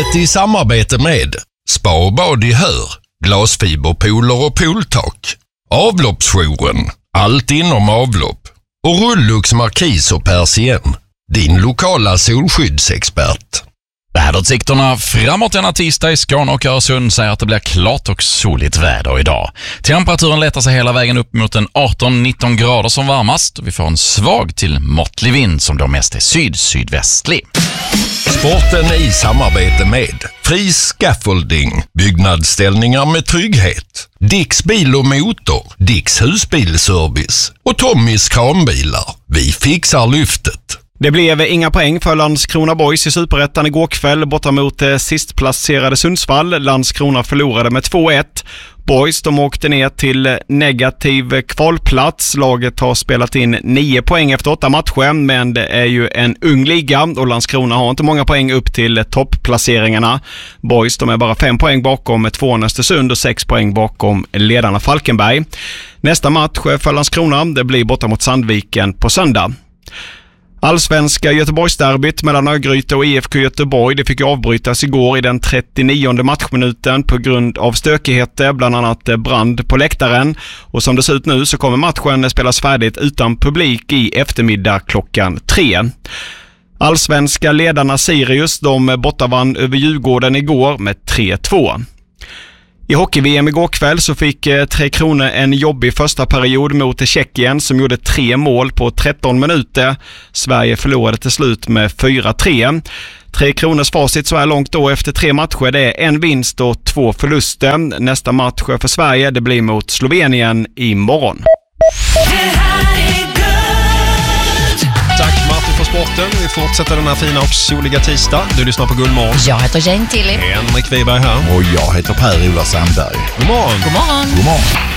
Programmet i samarbete med Spa och bad i Hör, glasfiberpooler och pooltak, Avloppsjouren, allt inom avlopp och Rullux Markis och Persien, din lokala solskyddsexpert. Väderutsikterna framåt denna tisdag i Skåne och Öresund säger att det blir klart och soligt väder idag. Temperaturen letar sig hela vägen upp mot en 18-19 grader som varmast. Vi får en svag till måttlig vind som då mest är syd-sydvästlig. Sporten i samarbete med Fri Scaffolding, byggnadsställningar med trygghet, Dicks bil och motor, Dicks husbilservice och Tommys kranbilar. Vi fixar lyftet. Det blev inga poäng för Landskrona Boys i Superettan igår kväll borta mot sistplacerade Sundsvall. Landskrona förlorade med 2-1. Boys de åkte ner till negativ kvalplats. Laget har spelat in 9 poäng efter 8 matcher, men det är ju en ung liga och Landskrona har inte många poäng upp till toppplaceringarna. Boys de är bara 5 poäng bakom 2 Östersund och 6 poäng bakom ledarna Falkenberg. Nästa match för Landskrona det blir borta mot Sandviken på söndag. Allsvenska Göteborgsderbyt mellan Örgryte och IFK Göteborg det fick avbrytas igår i den 39:e matchminuten på grund av stökigheter, bland annat brand på läktaren. Och som det ser ut nu så kommer matchen spelas färdigt utan publik i eftermiddag klockan 3. Allsvenska ledarna Sirius de bortavann över Djurgården igår med 3-2. I hockey-VM igår kväll så fick Tre Kronor en jobbig första period mot Tjeckien som gjorde 3 mål på 13 minuter. Sverige förlorade till slut med 4-3. Tre Kronors facit så här långt då efter 3 matcher det är 1 vinst och 2 förluster. Nästa match för Sverige det blir mot Slovenien imorgon. Tack Martin för sporten. Vi fortsätter den här fina och soliga tisdag. Du lyssnar på Guldmorgon. Jag heter Jane Tilly. Henrik Wiberg här. Och jag heter Per-Ola Sandberg. God morgon. God morgon. God morgon.